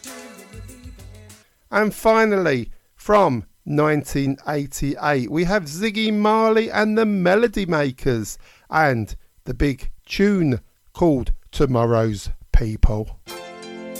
And finally, from 1988, we have Ziggy Marley and the Melody Makers and the big tune called Tomorrow's People.